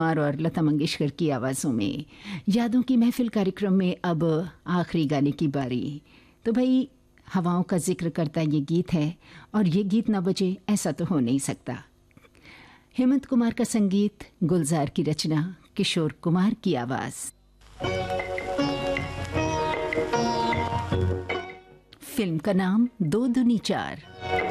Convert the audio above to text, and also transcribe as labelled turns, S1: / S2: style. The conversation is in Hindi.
S1: और लता मंगेशकर की आवाज़ों में यादों की महफिल कार्यक्रम में अब आखिरी गाने की बारी। तो भाई हवाओं का जिक्र करता ये गीत है और ये गीत ना बजे ऐसा तो हो नहीं सकता। हेमंत कुमार का संगीत, गुलजार की रचना, किशोर कुमार की आवाज़। फिल्म का नाम दो दूनी चार।